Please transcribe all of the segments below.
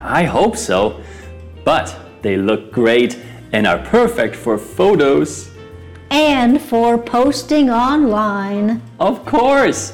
I hope so. But they look great and are perfect for photos. And for posting online. Of course.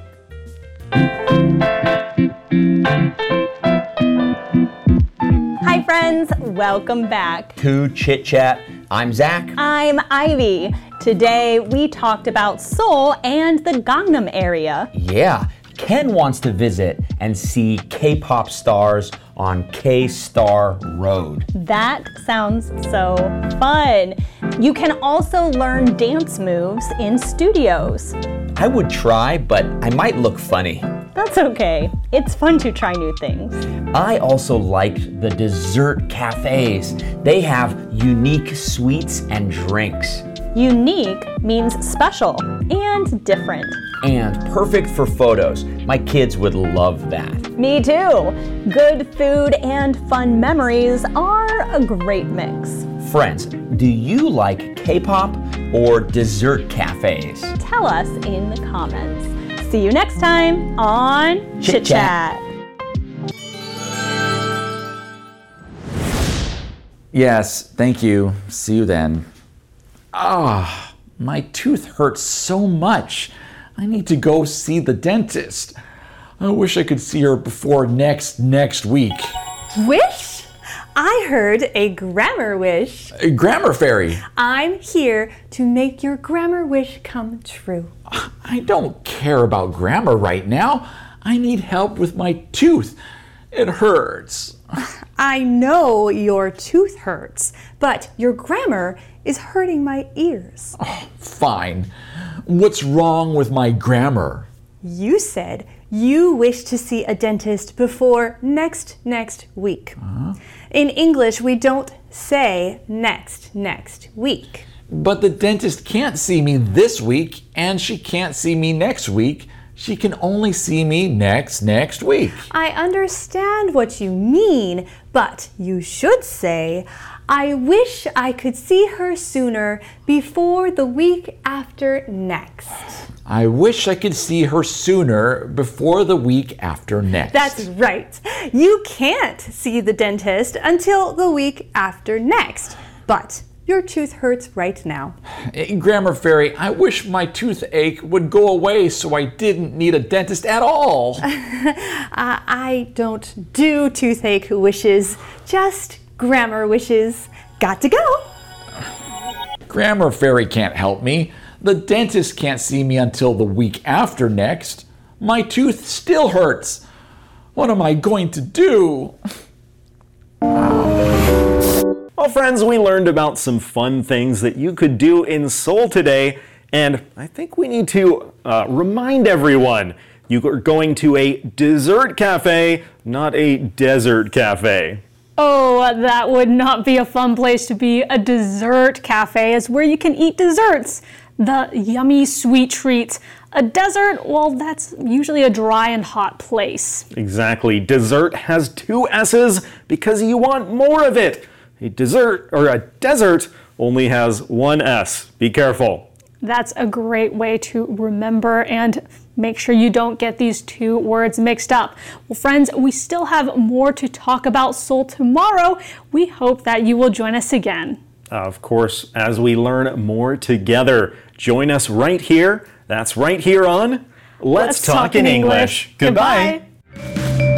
Hi friends, welcome back to Chit Chat. I'm Zach. I'm Ivy. Today we talked about Seoul and the Gangnam area. Yeah, Ken wants to visit and see K-pop stars on K-Star Road. That sounds so fun. You can also learn dance moves in studios. I would try, but I might look funny. That's okay. It's fun to try new things. I also liked the dessert cafes. They have unique sweets and drinks. Unique means special and different. And perfect for photos. My kids would love that. Me too. Good food and fun memories are a great mix. Friends, do you like K-pop or dessert cafes? Tell us in the comments. See you next time on Chit Chat. Yes, thank you. See you then. My tooth hurts so much. I need to go see the dentist. I wish I could see her before next week. Wish? I heard a grammar wish. A grammar fairy. I'm here to make your grammar wish come true. I don't care about grammar right now. I need help with my tooth. It hurts. I know your tooth hurts, but your grammar is hurting my ears. Fine. What's wrong with my grammar? You said you wish to see a dentist before next week. In English, we don't say next week. But the dentist can't see me this week, and she can't see me next week. She can only see me next week. I understand what you mean, but you should say, I wish I could see her sooner before the week after next. I wish I could see her sooner before the week after next. That's right. You can't see the dentist until the week after next, but your tooth hurts right now. Grammar Fairy, I wish my toothache would go away so I didn't need a dentist at all. I don't do toothache wishes, just grammar wishes. Got to go. Grammar Fairy can't help me. The dentist can't see me until the week after next. My tooth still hurts. What am I going to do? Well, friends, we learned about some fun things that you could do in Seoul today, and I think we need to remind everyone you are going to a dessert cafe, not a desert cafe. Oh, that would not be a fun place to be. A dessert cafe is where you can eat desserts, the yummy sweet treats. A desert, well, that's usually a dry and hot place. Exactly. Dessert has 2 S's because you want more of it. A dessert or a desert only has 1 S. Be careful. That's a great way to remember and make sure you don't get these 2 words mixed up. Well, friends, we still have more to talk about Seoul tomorrow. We hope that you will join us again. Of course, as we learn more together, join us right here. That's right here on Let's Talk in English. Goodbye.